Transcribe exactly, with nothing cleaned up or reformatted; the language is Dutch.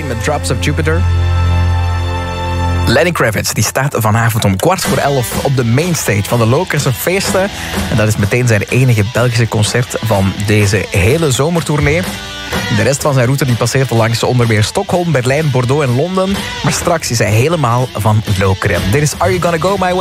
Shine met Drops of Jupiter. Lenny Kravitz die staat vanavond om kwart voor elf op de mainstage van de Lokerse Feesten. En dat is meteen zijn enige Belgische concert van deze hele zomertournee. De rest van zijn route die passeert langs onder meer Stockholm, Berlijn, Bordeaux en Londen. Maar straks is hij helemaal van Lokeren. Dit is Are You Gonna Go My Way?